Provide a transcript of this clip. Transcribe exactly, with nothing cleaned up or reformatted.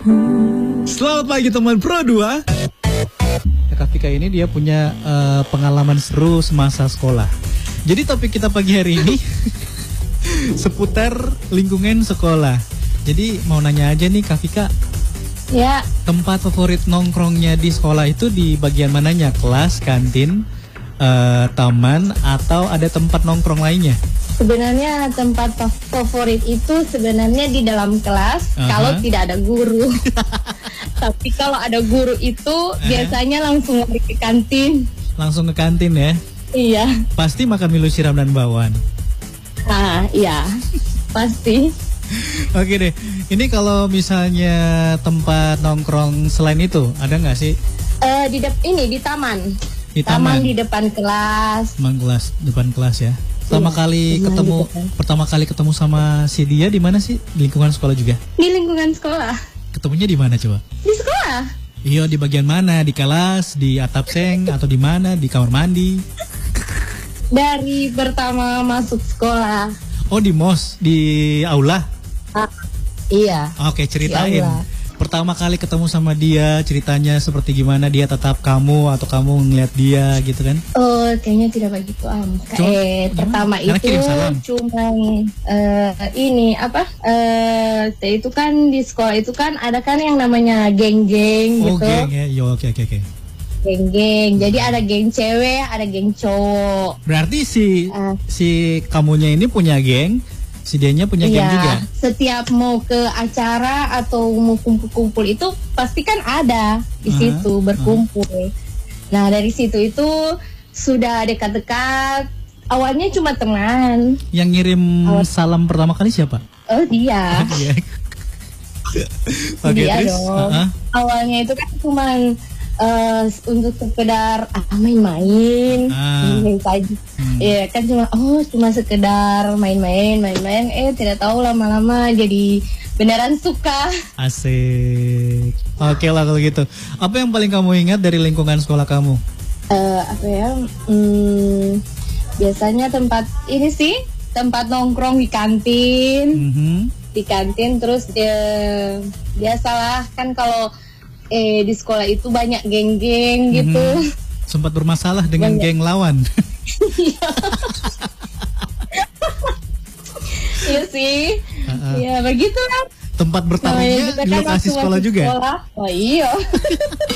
Selamat pagi teman Pro dua. Kak Vika ini dia punya uh, pengalaman seru semasa sekolah. Jadi topik kita pagi hari ini seputar lingkungan sekolah. Jadi mau nanya aja nih Kak Vika. Ya. Tempat favorit nongkrongnya di sekolah itu di bagian mananya? Kelas, kantin, uh, taman, atau ada tempat nongkrong lainnya? Sebenarnya tempat favorit itu sebenarnya di dalam kelas. Uh-huh. Kalau tidak ada guru. Tapi kalau ada guru itu eh. biasanya langsung lari ke kantin. Langsung ke kantin ya? Iya. Pasti makan milo siram dan bakwan. Ah iya, pasti. Oke deh, ini kalau misalnya tempat nongkrong selain itu ada nggak sih? Uh, di de- ini di taman. Di taman. Taman di depan kelas. Taman kelas, depan kelas ya. Pertama iya, kali ketemu, pertama kali ketemu sama si dia di mana sih? Di lingkungan sekolah juga? Di lingkungan sekolah. Ketemunya di mana coba? Di sekolah. Iya, di bagian mana? Di kelas, di atap seng, atau di mana? Di kamar mandi? Dari pertama masuk sekolah. Oh, di mos, di aula? Ah, iya. Oke, ceritain. Pertama kali ketemu sama dia, ceritanya seperti gimana? Dia tetap kamu atau kamu ngeliat dia gitu kan? Oh, kayaknya tidak begitu am. Kayak pertama itu cuma uh, ini apa? Uh, itu kan di sekolah itu kan ada kan yang namanya geng-geng oh, gitu. Oh, geng ya. Yo, oke oke oke. Geng-geng. Jadi ada geng cewek, ada geng cowok. Berarti si uh. si kamunya ini punya geng. Si dianya punya iya, geng juga? Setiap mau ke acara atau mau kumpul-kumpul itu pasti kan ada di uh-huh, situ berkumpul. Uh-huh. Nah dari situ itu sudah dekat-dekat. Awalnya cuma teman. Yang ngirim Awal... salam pertama kali siapa? Oh dia. Dia. Okay, dia terus, dong. Uh-huh. Awalnya itu kan cuma Uh, untuk sekedar ah, main-main, ah. main saja. Hmm. Ya kan cuma oh cuma sekedar main-main, main-main. Eh tidak tahu lama-lama jadi beneran suka. Asik. Oke lah kalau gitu. Apa yang paling kamu ingat dari lingkungan sekolah kamu? Uh, apa ya? Hmm, biasanya tempat ini sih tempat nongkrong di kantin, mm-hmm. di kantin terus dia biasalah kan kalau Eh di sekolah itu banyak geng-geng gitu. Hmm, sempat bermasalah dengan banyak. Geng lawan. Iya sih. Iya uh-uh. begitulah. Tempat bertarungnya di lokasi sekolah juga. Sekolah. Oh iya.